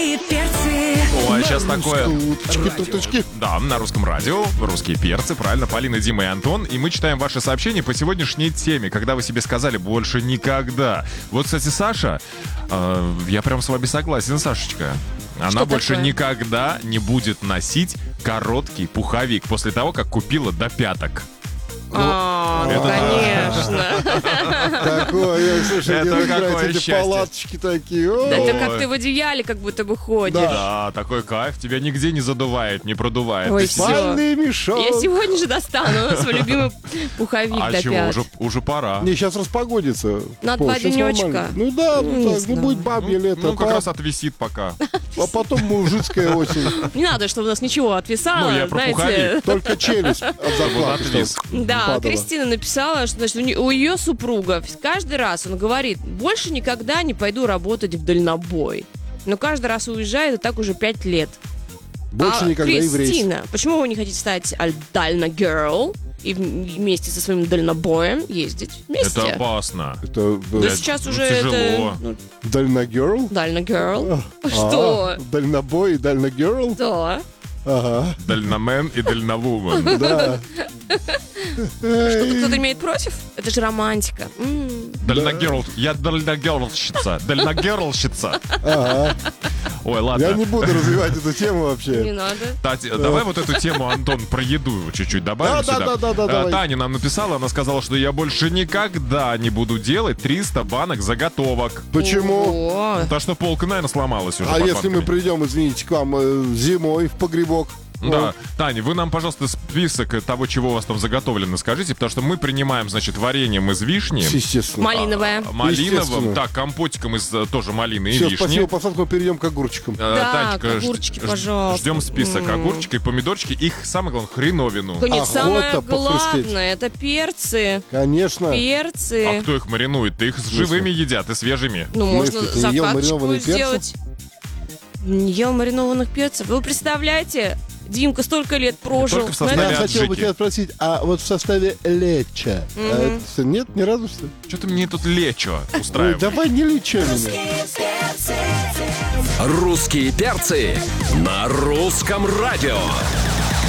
Русские перцы. Ой, сейчас такое... Уточки. Да, на русском радио, русские перцы, правильно, Полина, Дима и Антон. И мы читаем ваши сообщения по сегодняшней теме, когда вы себе сказали «больше никогда». Вот, кстати, Саша, я прям с вами согласен, Сашечка. Она Что больше такое? никогда не будет носить короткий пуховик после того, как купила до пяток. Ну, конечно. Такое, слушай, Это мне какое нравятся эти счастье. палаточки такие. О, Это как ты в одеяле как будто бы ходишь. Да, такой кайф, тебя нигде не задувает, не продувает. Ой, Ты всё. спальный мешок. Я сегодня же достану свой любимый пуховик А до чего, пят. уже пора. Не, сейчас распогодится. На Пол, 2 щас денечка. нормально. Ну да, Ну, ну не так, ну знаю. будет бабье лето. Ну, как раз отвисит пока. А потом мужицкая осень. Не надо, чтобы у нас ничего отвисало, Ну, я про знаете. пуховик. Только челюсть от зарплаты. отвис. чтобы Да, падала. Кристина написала, что значит, у ее супруга каждый раз он говорит, больше никогда не пойду работать в дальнобой. Но каждый раз уезжает, и так уже 5 лет. Больше никогда и в рейс. Кристина, почему вы не хотите стать дально-герл и вместе со своим дальнобоем ездить вместе? Это опасно. Это Да Блядь, сейчас ну, уже тяжело. это... Ну, дальногерл? дально-герл. Что? Дальнобой и дальногерл? Да. Ага, Дальномен и дальновумен. да. Что-то кто-то имеет против? Это же романтика. Дальногерл. Я дальногерлщица. Дальногерлщица. Ага. Ой, Я ладно. не буду развивать эту тему Не вообще. надо. Тати, давай вот эту тему, Антон, про еду чуть-чуть добавим Да, сюда. да, давай. Таня нам написала, она сказала, что я больше никогда не буду делать 300 банок заготовок. Почему? О, Потому что полка, наверное, сломалась уже. А под если мы банками. придем, извините, к вам зимой в погребок? Да, Таня, вы нам, пожалуйста, список того, чего у вас там заготовлено, скажите, потому что мы принимаем, значит, вареньем из вишни, Естественно. малиновая. малиновым, Естественно. так, компотиком из тоже малины и Все, вишни. спасибо, посадку, мы перейдем к огурчикам. Да, Танечка, огурчики, пожалуйста. Ждем список огурчики, помидорчики, их, самое главное, хреновину. Нет, Охота самое похрустеть. главное, это перцы. Конечно. Перцы. А кто их маринует? Ты их с живыми едят и свежими. Ну, В можно смысле, ты ел закаточку маринованные перцы? сделать. Не ел маринованных перцев. Вы представляете, Димка столько лет прожил. только в составе Я Наверное, хотел бы аджики. тебя спросить, а вот в составе леча, нет, ни разу что ли? Что-то мне тут лечо Ой, устраивает. давай не лечи меня. Перцы. Русские перцы на русском радио.